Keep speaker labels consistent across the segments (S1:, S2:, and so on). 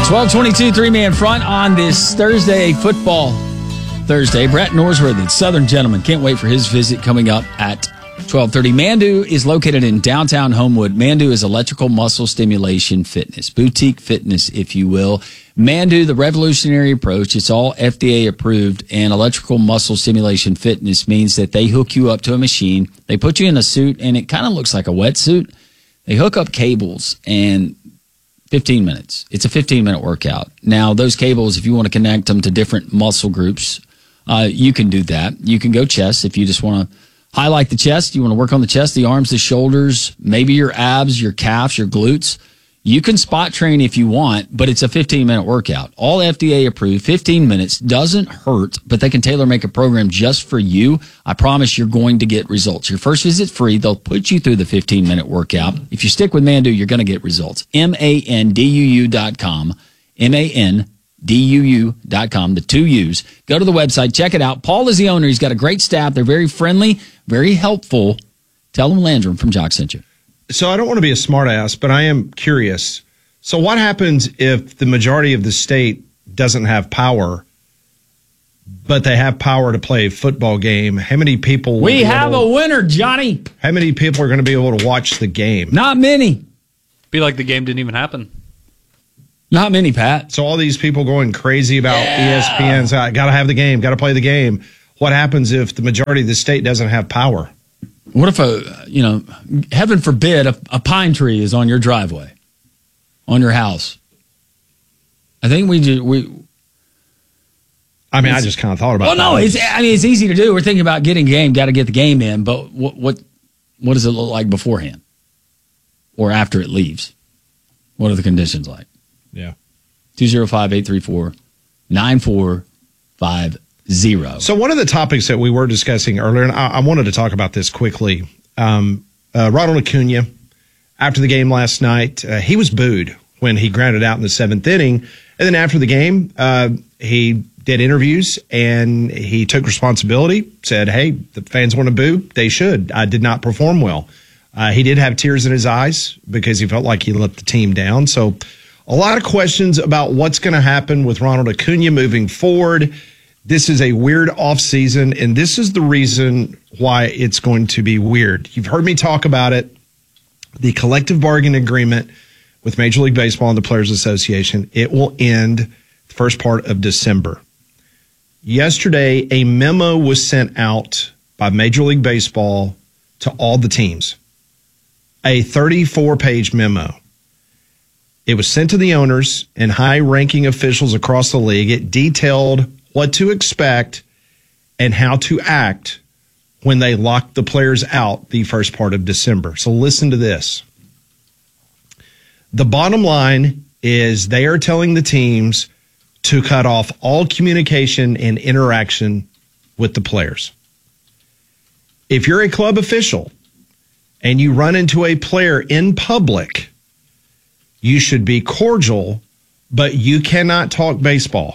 S1: 12:22, three-man front on this Thursday, football Thursday. Brett Norsworthy, Southern Gentleman. Can't wait for his visit coming up at 12:30. Mandu is located in downtown Homewood. Mandu is electrical muscle stimulation fitness, boutique fitness, if you will. Mandu, the revolutionary approach, it's all FDA approved, and electrical muscle stimulation fitness means that they hook you up to a machine. They put you in a suit, and it kind of looks like a wetsuit. They hook up cables, and 15 minutes. It's a 15-minute workout. Now, those cables, if you want to connect them to different muscle groups, you can do that. You can go chest if you just want to highlight the chest. You want to work on the chest, the arms, the shoulders, maybe your abs, your calves, your glutes. You can spot train if you want, but it's a 15-minute workout. All FDA approved, 15 minutes, doesn't hurt, but they can tailor-make a program just for you. I promise you're going to get results. Your first visit's free. They'll put you through the 15-minute workout. If you stick with Mandu, you're going to get results. MANDUU.com. MANDUU.com, the two U's. Go to the website, check it out. Paul is the owner. He's got a great staff. They're very friendly, very helpful. Tell them Landrum from Jock sent you.
S2: So I don't want to be a smartass, but I am curious. So what happens if the majority of the state doesn't have power, but they have power to play a football game? How many people?
S1: We have a winner, Johnny.
S2: How many people are going to be able to watch the game?
S1: Not many.
S3: Be like the game didn't even happen.
S1: Not many, Pat.
S2: So all these people going crazy about ESPN's, got to have the game, got to play the game. What happens if the majority of the state doesn't have power?
S1: What if heaven forbid, a pine tree is on your driveway, on your house? I think I
S2: just kind of thought about that.
S1: Well, no, it's easy to do. We're thinking about getting game, got to get the game in, but what does it look like beforehand? Or after it leaves? What are the conditions like?
S2: Yeah.
S1: 205-834-9450.
S2: So one of the topics that we were discussing earlier, and I wanted to talk about this quickly, Ronald Acuna, after the game last night, he was booed when he grounded out in the seventh inning. And then after the game, he did interviews and he took responsibility, said, hey, the fans want to boo. They should. I did not perform well. He did have tears in his eyes because he felt like he let the team down. So a lot of questions about what's going to happen with Ronald Acuna moving forward. This is a weird offseason, and this is the reason why it's going to be weird. You've heard me talk about it. The collective bargaining agreement with Major League Baseball and the Players Association, it will end the first part of December. Yesterday, a memo was sent out by Major League Baseball to all the teams, a 34-page memo. It was sent to the owners and high-ranking officials across the league. It detailed what to expect and how to act when they lock the players out the first part of December. So listen to this. The bottom line is they are telling the teams to cut off all communication and interaction with the players. If you're a club official and you run into a player in public, you should be cordial, but you cannot talk baseball.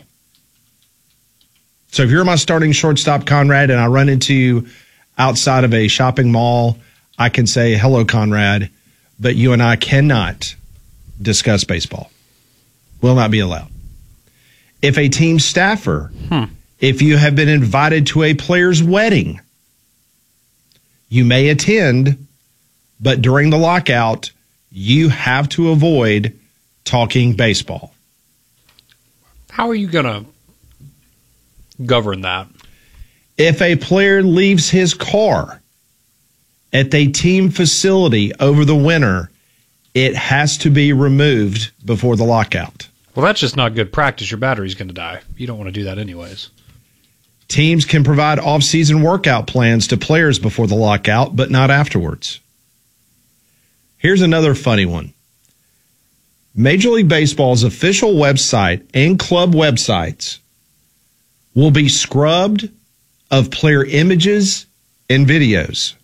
S2: So if you're my starting shortstop, Conrad, and I run into you outside of a shopping mall, I can say, hello, Conrad, but you and I cannot discuss baseball. Will not be allowed. If a team staffer, if you have been invited to a player's wedding, you may attend, but during the lockout, you have to avoid talking baseball.
S3: How are you going to govern that?
S2: If a player leaves his car at the team facility over the winter, it has to be removed before the lockout.
S3: Well, that's just not good practice. Your battery's going to die. You don't want to do that anyways.
S2: Teams can provide off-season workout plans to players before the lockout, but not afterwards. Here's another funny one. Major League Baseball's official website and club websites will be scrubbed of player images and videos.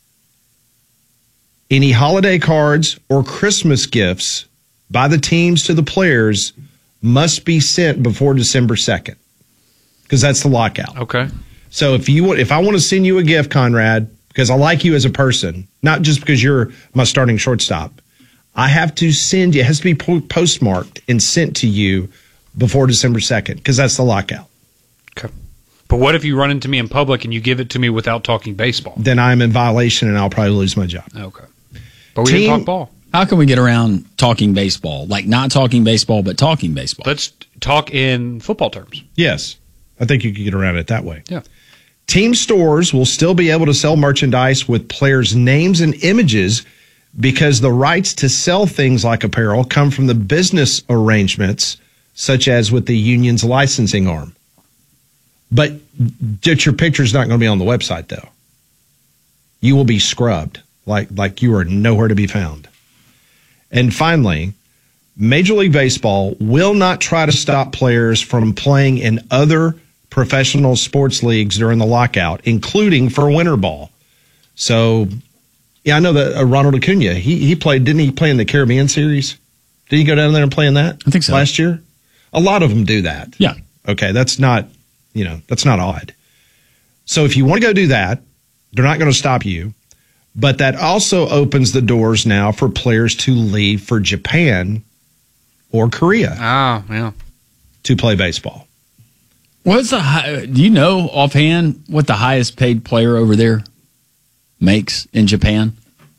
S2: Any holiday cards or Christmas gifts by the teams to the players must be sent before December 2nd, because that's the lockout.
S3: Okay.
S2: So if I want to send you a gift, Conrad, because I like you as a person, not just because you're my starting shortstop, I have to send you, it has to be postmarked and sent to you before December 2nd, because that's the lockout.
S3: Okay. But what if you run into me in public and you give it to me without talking baseball?
S2: Then I'm in violation and I'll probably lose my job.
S3: Okay. But we didn't talk ball.
S1: How can we get around talking baseball? Like not talking baseball, but talking baseball.
S3: Let's talk in football terms.
S2: Yes. I think you could get around it that way.
S3: Yeah.
S2: Team stores will still be able to sell merchandise with players' names and images because the rights to sell things like apparel come from the business arrangements, such as with the union's licensing arm. But your picture's not going to be on the website, though. You will be scrubbed, like you are nowhere to be found. And finally, Major League Baseball will not try to stop players from playing in other professional sports leagues during the lockout, including for winter ball. So, yeah, I know that Ronald Acuna, he played, didn't he play in the Caribbean Series? Did he go down there and play in that?
S1: I think so.
S2: Last year? A lot of them do that.
S1: Yeah.
S2: Okay, that's not odd. So if you want to go do that, they're not going to stop you. But that also opens the doors now for players to leave for Japan or Korea
S3: Yeah.
S2: to play baseball.
S1: What's do you know offhand what the highest paid player over there makes in Japan?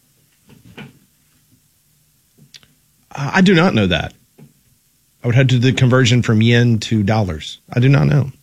S2: I do not know that. I would have to do the conversion from yen to dollars. I do not know.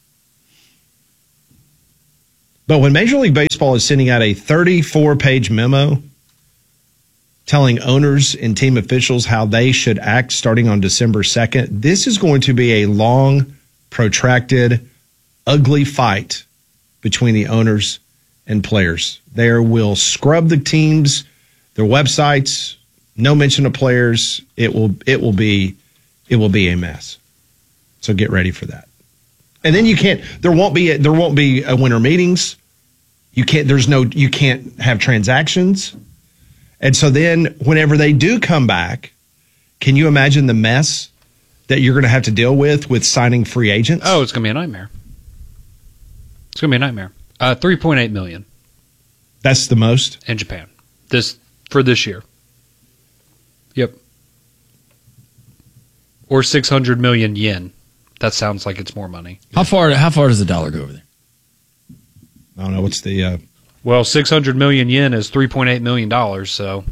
S2: But when Major League Baseball is sending out a 34-page memo telling owners and team officials how they should act starting on December 2nd, this is going to be a long, protracted, ugly fight between the owners and players. They will scrub the teams, their websites, no mention of players. It will be a mess. So get ready for that. And then there won't be a winter meetings. You can't have transactions. And so then whenever they do come back, can you imagine the mess that you're going to have to deal with signing free agents?
S3: Oh, it's going to be a nightmare. It's going to be a nightmare. 3.8 million.
S2: That's the most?
S3: In Japan. For this year. Yep. Or 600 million yen. That sounds like it's more money.
S1: How far does the dollar go over there?
S2: I don't know. What's the...
S3: Well, 600 million yen is $3.8 million, so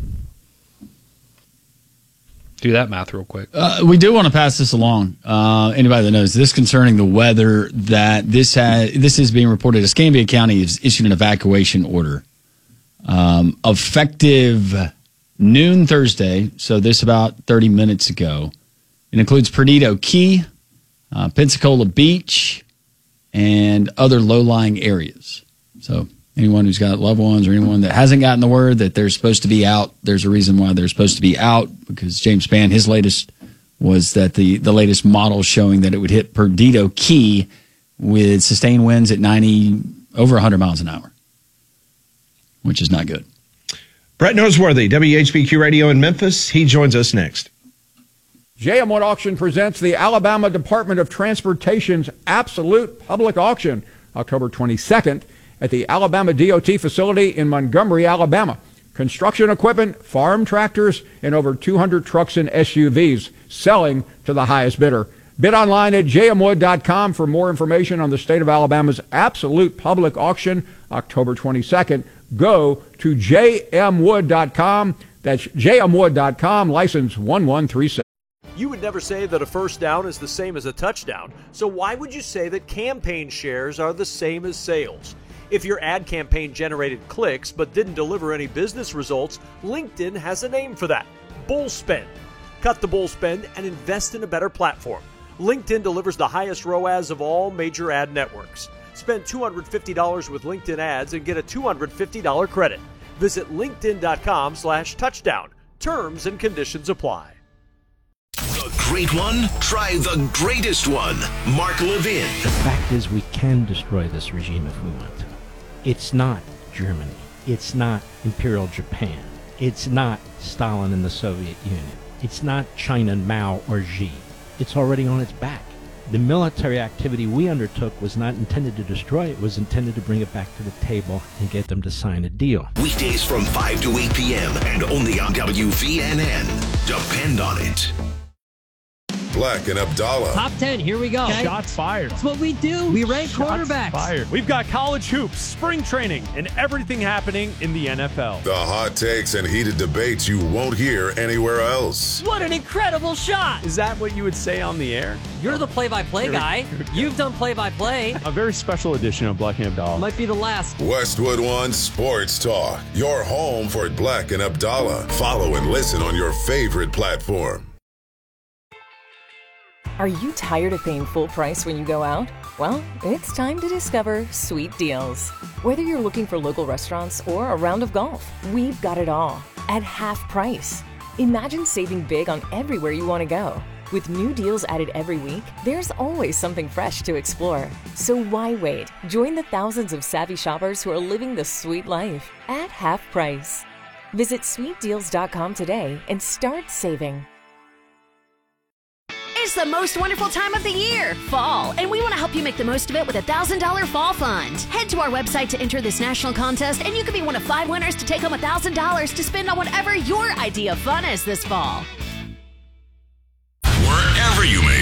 S3: do that math real quick.
S1: We do want to pass this along. Anybody that knows this concerning the weather, that this is being reported. Escambia County has issued an evacuation order effective noon Thursday, so this about 30 minutes ago. It includes Perdido Key, Pensacola Beach, and other low-lying areas. So anyone who's got loved ones or anyone that hasn't gotten the word that they're supposed to be out, there's a reason why they're supposed to be out, because James Spann, his latest was that the latest model showing that it would hit Perdido Key with sustained winds at 90, over 100 miles an hour, which is not good.
S2: Brett Noseworthy, WHBQ Radio in Memphis. He joins us next.
S4: JM Wood Auction presents the Alabama Department of Transportation's Absolute Public Auction, October 22nd, at the Alabama DOT facility in Montgomery, Alabama. Construction equipment, farm tractors, and over 200 trucks and SUVs selling to the highest bidder. Bid online at jmwood.com for more information on the state of Alabama's Absolute Public Auction, October 22nd. Go to jmwood.com. That's jmwood.com, license 1137.
S5: You would never say that a first down is the same as a touchdown, so why would you say that campaign shares are the same as sales? If your ad campaign generated clicks but didn't deliver any business results, LinkedIn has a name for that: bull spend. Cut the bull spend and invest in a better platform. LinkedIn delivers the highest ROAS of all major ad networks. Spend $250 with LinkedIn ads and get a $250 credit. Visit linkedin.com/touchdown. Terms and conditions apply.
S6: The great one? Try the greatest one. Mark Levin.
S7: The fact is, we can destroy this regime if we want to. It's not Germany. It's not Imperial Japan. It's not Stalin and the Soviet Union. It's not China, Mao, or Xi. It's already on its back. The military activity we undertook was not intended to destroy it, was intended to bring it back to the table and get them to sign a deal.
S6: Weekdays from 5 to 8 p.m. and only on WVNN. Depend on it.
S8: Black and Abdallah.
S9: Top 10, here we go.
S10: Okay. Shots fired.
S9: That's what we do. We rank quarterbacks.
S10: Fired. We've got college hoops, spring training, and everything happening in the NFL.
S8: The hot takes and heated debates you won't hear anywhere else.
S9: What an incredible shot.
S10: Is that what you would say on the air?
S9: You're the play-by-play guy. You've done play-by-play.
S10: A very special edition of Black and Abdallah.
S9: Might be the last.
S8: Westwood One Sports Talk. Your home for Black and Abdallah. Follow and listen on your favorite platform.
S11: Are you tired of paying full price when you go out? Well, it's time to discover Sweet Deals. Whether you're looking for local restaurants or a round of golf, we've got it all at half price. Imagine saving big on everywhere you want to go. With new deals added every week, there's always something fresh to explore. So why wait? Join the thousands of savvy shoppers who are living the sweet life at half price. Visit sweetdeals.com today and start saving.
S12: It's the most wonderful time of the year, fall, and we want to help you make the most of it with a $1,000 fall fund. Head to our website to enter this national contest, and you could be one of 5 winners to take home $1,000 to spend on whatever your idea of fun is this fall.
S6: Wherever you may